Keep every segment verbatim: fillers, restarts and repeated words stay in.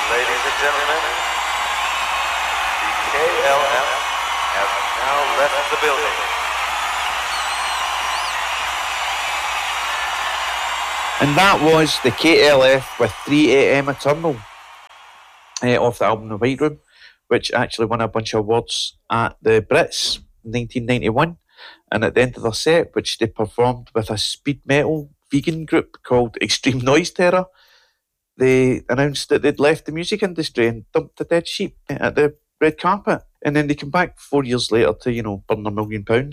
Ladies and gentlemen, the K L F has now left the building. And that was the K L F with three A M Eternal uh, off the album The White Room, which actually won a bunch of awards at the Brits in nineteen ninety-one. And at the end of their set, which they performed with a speed metal vegan group called Extreme Noise Terror, they announced that they'd left the music industry and dumped a dead sheep at the red carpet. And then they come back four years later to, you know, burn a million pounds.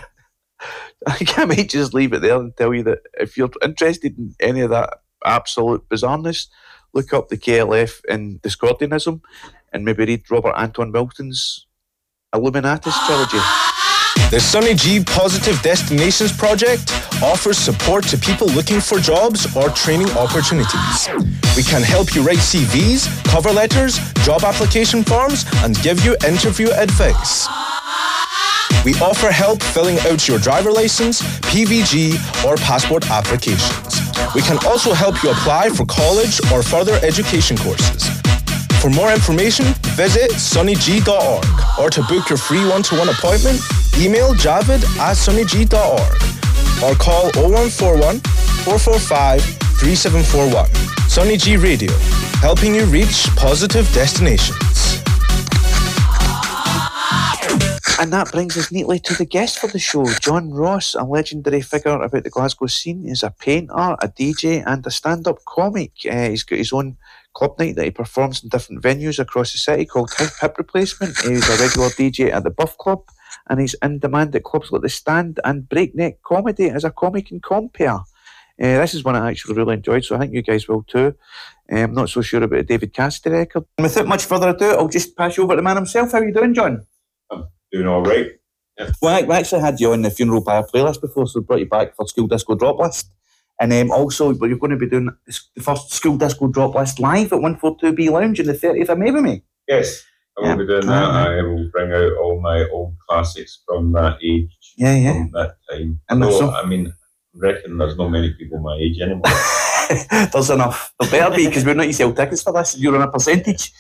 I might just leave it there and tell you that if you're interested in any of that absolute bizarreness, look up the K L F and Discordianism and maybe read Robert Anton Wilson's Illuminatus trilogy. The Sonny G Positive Destinations Project offers support to people looking for jobs or training opportunities. We can help you write C Vs, cover letters, job application forms, and give you interview advice. We offer help filling out your driver license, P V G, or passport applications. We can also help you apply for college or further education courses. For more information, visit sonny g dot org, or to book your free one-to-one appointment, email javid at sonny g dot org or call oh one four one, four four five, three seven four one. Sonny G Radio, helping you reach positive destinations. And that brings us neatly to the guest for the show. John Ross, a legendary figure about the Glasgow scene, is a painter, a D J and a stand-up comic. Uh, he's got his own club night that he performs in different venues across the city called Hip, Hip Replacement. He's a regular D J at the Buff Club, and he's in demand at clubs like The Stand and Breakneck Comedy as a comic and compere. Uh, this is one I actually really enjoyed, so I think you guys will too. Uh, I'm not so sure about the David Cassidy record. And without much further ado, I'll just pass you over to the man himself. How are you doing, John? Doing all right. Yeah. Well, we actually had you on the Funeral Pyre playlist before, so we brought you back for School Disco Drop List. And um, also, but you're going to be doing the first School Disco Drop List live at one forty-two B Lounge on the thirtieth of May with me. Yes, I will yeah. be doing that. I will bring out all my old classics from that age, yeah, yeah. from that time. And Although, so, I mean, I reckon there's not many people my age anymore. There's enough. There better be, because we're not to sell tickets for this. You're on a percentage.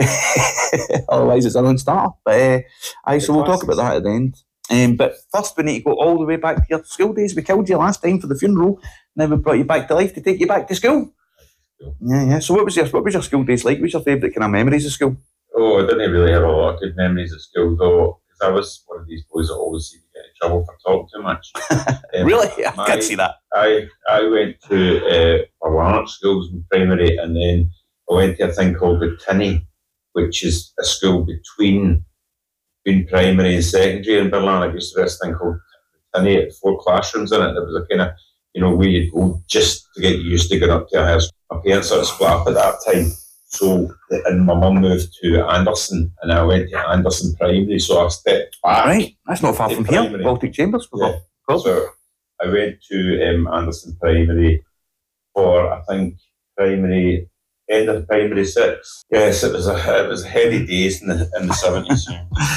Otherwise it's a non-starter. But uh, aye, so we'll talk about that at the end. Um, but first we need to go all the way back to your school days. We killed you last time for the funeral. Now we brought you back to life to take you back to school. School. Yeah, yeah. So what was your what was your school days like? What was your favourite kind of memories of school? Oh, I didn't really have a lot of good memories of school though, because I was one of these boys that always seemed to get in trouble for talking too much. Um, really? I my, can't see that. I I went to uh, Barlanark schools in primary, and then I went to a thing called the Tinny, which is a school between between primary and secondary in Berlin. I used to this thing called Tinny. It had four classrooms in it. There was a kind of, you know, where you'd go just to get used to going up to a house. My parents sort of split up at that time. So, and my mum moved to Anderson, and I went to Anderson Primary, so I stepped back. Right, that's not far from primary. Here, Baltic Chambers. Yeah. Cool. So, I went to um, Anderson Primary for, I think, primary... end of primary six. Yes, it was a it was heady days in the in the seventies.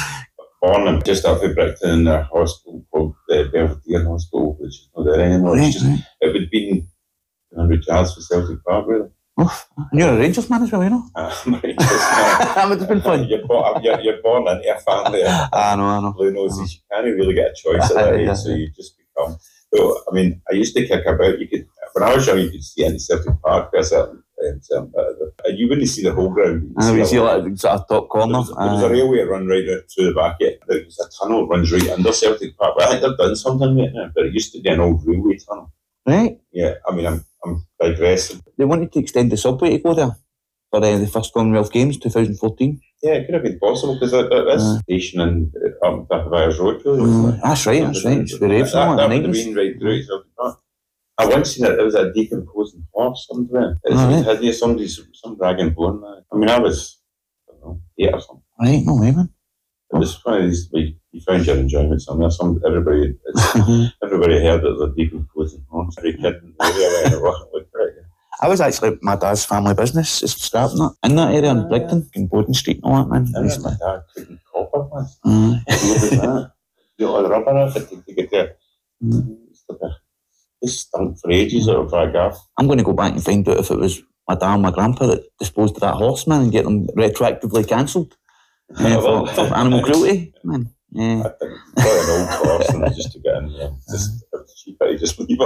Born in just off of Brighton in a hospital called the uh, Belvedere Hospital, which is not there anymore. Right, it's just, right. It would have been one hundred yards for Celtic Park, really. Oh, and you're a Rangers man as well, you know? Uh, I'm a Rangers man. That would have been fun. You're, born, you're, you're born into a family of I know, I know. blue noses. You can't really get a choice at that age, yeah. so you just become. So, I mean, I used to kick about. You could when I was young, you could see any Celtic Park. There's a And um, uh, you wouldn't see the whole ground. You I see, see like a sort of top corner. There was, there was a railway run right out through the back. Yeah. There was a tunnel that runs right under Celtic Park. But I think they've done something with it now, but it used to be an old railway tunnel. Right. Yeah, I mean, I'm I'm digressing. They wanted to extend the subway to go there for uh, the first Commonwealth Games twenty fourteen. Yeah, it could have been possible, because that, that, that's uh, station in uh, um, Byres Road, really. Uh, that's right, that's right. It's very that, that, that would have been right through Celtic Park. I once seen it, there was a decomposing horse somewhere. It oh, right. had yeah, somebody, some dragon born there. I mean, I was, I don't know, eight or something. Right, no way, man. It was one of these, like, you found your enjoyment somewhere. Some, everybody, it's, everybody heard that the decomposing horse. Every kid in the area went and walked with it. I was actually my dad's family business, is scrapping it in that area in Brigton, in Bowden Street and all that, man. I remember my dad cooking copper once. Mm. What was that? You got all the rubber off it to get there. Mm. It stunk for ages out of a gaff. I'm going to go back and find out if it was my dad and my grandpa that disposed of that horse, man, and get them retroactively cancelled uh, for, for animal cruelty, man. Yeah. I think probably an old horse and just to get in there. Just, cheap, I just leave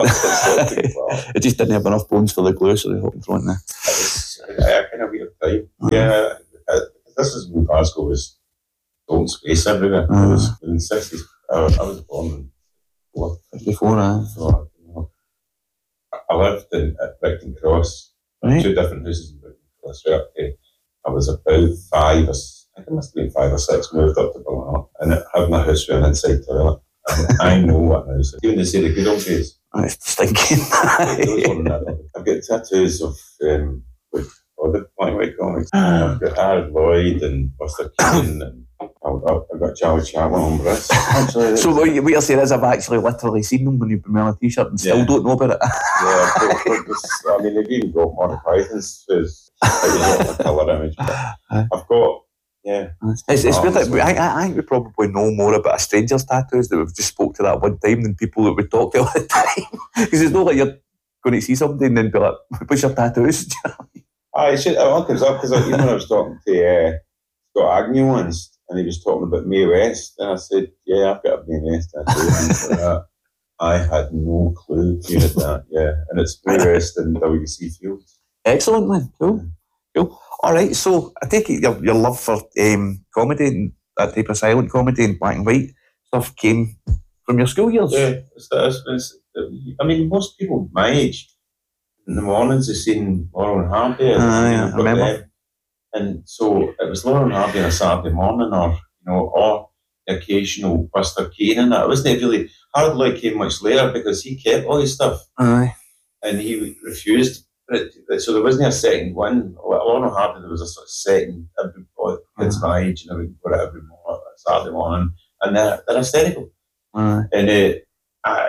it. It just didn't have enough bones for the glue, so they hope and throw in there. I kind of weird time. Yeah, I, this is when Glasgow was old space everywhere. Uh, it was in the sixties. I, I was born in what, fifty-four, uh. so, you know, I lived in, at Brighton Cross, right. two different houses in Brighton Cross. Right, okay. I was about five or I think it must have been five or six, moved up to Ballinor, and it had my house with an inside toilet. And I know what an house is. Even they say the good old days. It's stinking. I've got tattoos of um, with other black and white comics. I've got Harold Lloyd and Buster Keaton, and I've got, I've got Charlie Chaplin on breast. Actually, so what you're saying is I've actually literally seen them when you've been wearing a t-shirt and still yeah. don't know about it. Yeah, I've got, this, I mean, they've even got Monty Python's face, like a colour image. But I've got. Yeah, it's, it's weird. Like, I, I think we probably know more about a stranger's tattoos that we've just spoke to that one time than people that we talk to all the time. Because it's not like you're going to see somebody and then be like, "What's your tattoos?" I should. It all comes up because even when I was talking to uh, Scott Agnew once, and he was talking about Mae West, and I said, "Yeah, I've got a Mae West tattoo." uh, I had no clue you had that. Yeah, and it's Mae West in W C Fields. Excellent, man. Cool. Cool. All right, so I take it your, your love for um, comedy and that type of silent comedy and black and white stuff came from your school years. Yeah, it's, it's, it's, I mean, most people my age, in the mornings they've seen Laurel and Hardy. Uh, yeah, I remember. Them. And so it was Laurel and Hardy on a Saturday morning, or, you know, or the occasional Buster Keaton and that. It wasn't really, Harold Lloyd came much later because he kept all his stuff. Aye. And he refused. So there wasn't a second one. Laurel and Hardy, there was a sort of second, every boy, kids uh-huh. my age, and every got it every morning, Saturday morning, and they're, they're hysterical. Uh-huh. And uh, I,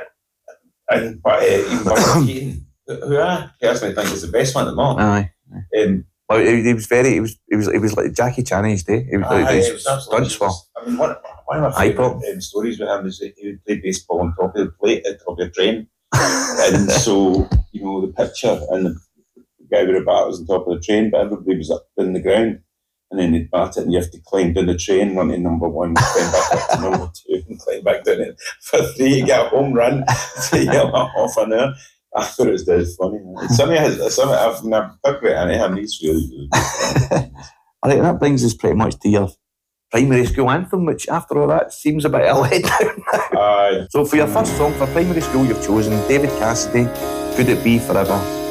and but, uh, even Buster Keaton, who I personally think is the best one of them all. Aye. Um, well, he, he was very, he was, he was, he was like Jackie Chan in his day. He was aye, like it was stunts for. I mean, one, one of my favourite um, stories with him is that he would play baseball on top of the plate at top of a train. And so, you know, the picture and the guy with the bat was on top of the train, but everybody was up in the ground, and then they'd bat it, and you have to climb down the train, run to number one, climb back up to number two, and climb back down it for three. You get a home run, so you get off an hour. I thought it was dead funny. Something has, something I've never talked about any of these really, really good. I think that brings us pretty much to your primary school anthem, which after all that seems a bit of a letdown now. Aye. So for your first song for primary school, you've chosen David Cassidy, Could It Be Forever?